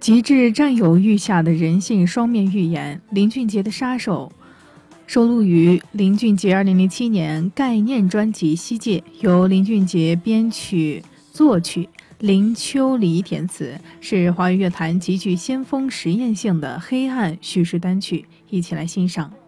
极致占有欲下的人性双面预言，林俊杰的杀手，收录于林俊杰2007年概念专辑《西界》，由林俊杰编曲作曲，林秋离填词，是华语乐坛极具先锋实验性的黑暗叙事单曲，一起来欣赏。